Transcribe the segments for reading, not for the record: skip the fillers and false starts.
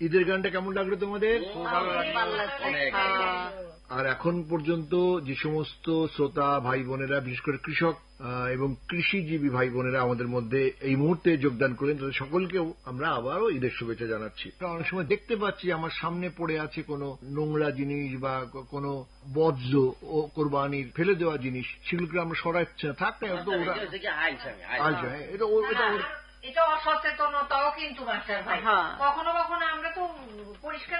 ঈদের গানটা কেমন লাগলো তোমাদের? আর এখন পর্যন্ত যে সমস্ত শ্রোতা ভাই বোনেরা, বিশেষ করে কৃষক এবং কৃষিজীবী ভাই বোনেরা আমাদের মধ্যে এই মুহূর্তে যোগদান করেন, তাদের সকলকেও আমরা আবারও ঈদের শুভেচ্ছা জানাচ্ছি। অনেক সময় দেখতে পাচ্ছি আমার সামনে পড়ে আছে কোনো নোংরা জিনিস বা কোনো বর্জ্য ও কোরবানির ফেলে দেওয়া জিনিস, সেগুলোকে আমরা সরাচ্ছি না, থাক না, এটা অসচেতনতাও কিন্তু মাস্টার ভাই। কখনো কখনো আমরা তো পরিষ্কার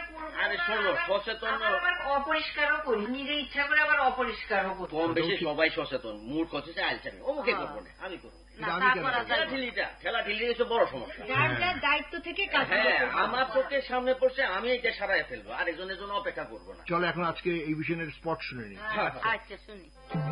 অপরিষ্কারও করি, নিজে ইচ্ছা করে আবার অপরিষ্কারও করি। কম বেশি সবাই সচেতন, মুড করছে যে আলসামি ওকে করবো না, আমি করবো। খেলা ঢিলি এসে বড় সমস্যা। দায়িত্ব থেকে কাজ। হ্যাঁ, আমার চোখের সামনে পড়ছে, আমি এটা সারাই ফেলবো, আরেকজনের জন্য অপেক্ষা করবো না। চলো এখন আজকে এই বিষয়ের স্পট শুনে নিই। আচ্ছা শুনি।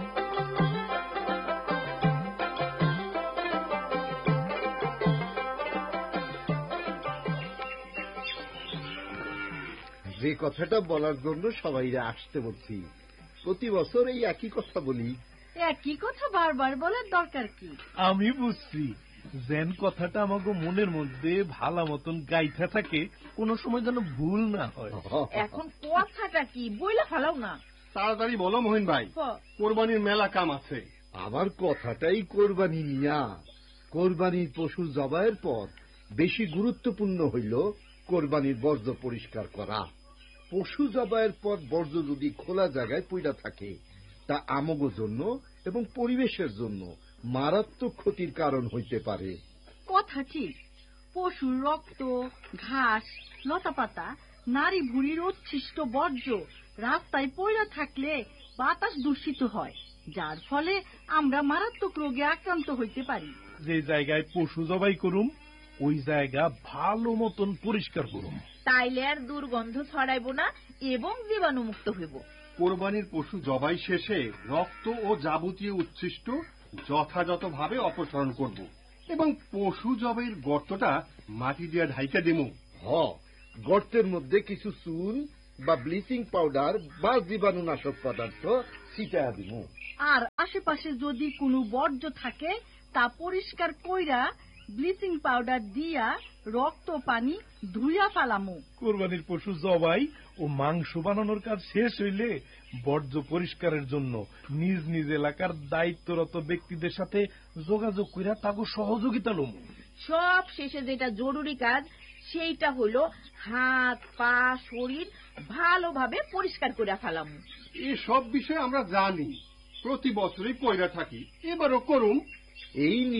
যে কথাটা বলার জন্য সবাই আসতে বলছি, প্রতি বছর এই একই কথা বলি। একই কথা বারবার বলার দরকার কি? আমি বুঝছি, যেন কথাটা আমাকে মনের মধ্যে ভালো মতন গাইথা থাকে, কোনো সময় যেন ভুল না হয়। এখন কথাটা কি বইলা ফেলাও না। তাড়াতাড়ি বলো মহিন ভাই, কোরবানির মেলা কাম আছে। আমার কথাটাই কোরবানি নিয়া। কোরবানির পশু জবাইয়ের পর বেশি গুরুত্বপূর্ণ হইল কোরবানির বর্জ্য পরিষ্কার করা। পশু জবাইয়ের পর বর্জ্য যদি খোলা জায়গায় পইড়া থাকে, তা আমগো জন্য এবং পরিবেশের জন্য মারাত্মক ক্ষতির কারণ হইতে পারে। কথা ঠিক। পশুর রক্ত, ঘাস, লতাপাতা, নারী ভুঁড়ির উচ্ছিষ্ট বর্জ্য রাস্তায় পইড়া থাকলে বাতাস দূষিত হয়, যার ফলে আমরা মারাত্মক রোগে আক্রান্ত হইতে পারি। যে জায়গায় পশু জবাই করুম, ওই জায়গা ভালো মতন পরিষ্কার করুম, তাইলে আর দুর্গন্ধ ছড়াইব না এবং জীবাণুমুক্ত হইব। কোরবানির পশু জবাই শেষে রক্ত ও যাবতীয় উচ্ছিষ্ট যথাযথভাবে অপসারণ করব এবং পশু জবাইয়ের গর্তটা মাটি দিয়ে ঢাইকা দেব। গর্তের মধ্যে কিছু চুন বা ব্লিচিং পাউডার বা জীবাণুনাশক পদার্থ ছিটাইয়া দিব। আর আশেপাশে যদি কোনো বর্জ্য থাকে তা পরিষ্কার কইরা ব্লিচিং পাউডার দিয়া রক্ত পানি ধুইয়া ফেলামু। কোরবানির পশু জবাই ও মাংস বানানোর কাজ শেষ হইলে বর্জ্য পরিষ্কারের জন্য নিজ নিজ এলাকার দায়িত্বরত ব্যক্তিদের সাথে যোগাযোগ কইরা তাকে সহযোগিতা লমু। সব শেষে যেটা জরুরি কাজ, সেইটা হলো হাত, পা, শরীর ভালোভাবে পরিষ্কার করে ফেলামু। এই সব বিষয়ে আমরা জানি, প্রতি বছরই কইরা থাকি, এবারও করুম। এই